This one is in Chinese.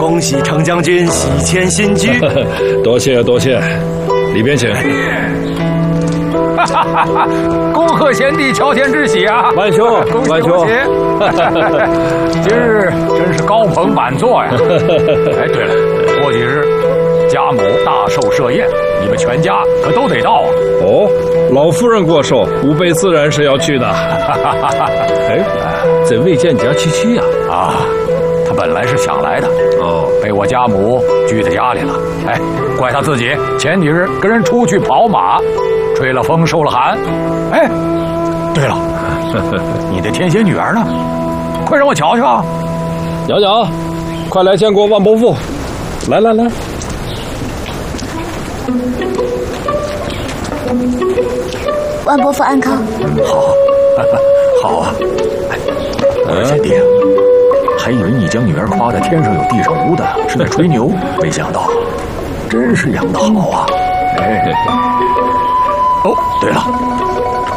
恭喜程将军喜迁新居。 多谢多谢，里边请。 恭贺贤弟乔迁之喜啊！ 万兄，万兄， 今日真是高朋满座呀！哎，对了，过几日家母大寿设宴，你们全家可都得到啊！ 哦，老夫人过寿，吾辈自然是要去的。哎，这未见家七七呀？ 啊，他本来是想来的， 哦， 被我家母拘在家里了。哎，怪他自己前几日跟人出去跑马，吹了风受了寒。哎，对了，你的天仙女儿呢？快让我瞧瞧。 娘娘，快来见过万伯父。来来来。 万伯父安康。 好啊。哎，贤弟啊，还以为你将女儿夸得天上有地上无的，是在吹牛，没想到真是养得好啊。哎，哦，对了，